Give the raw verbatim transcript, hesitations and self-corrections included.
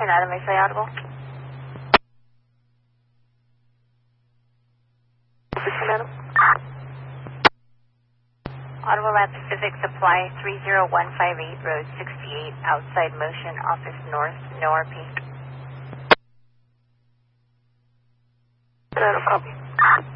ten Adam, may I say audible? ten Adam. Audible at Pacific Supply, three zero one five eight, Road sixty-eight, outside motion, office north, no R P. ten Adam, copy.